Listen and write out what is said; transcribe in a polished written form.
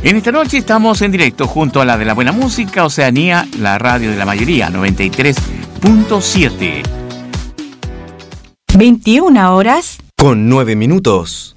En esta noche estamos en directo junto a la de la buena música, Oceanía, la radio de la mayoría, 93.7. 21 horas con 9 minutos.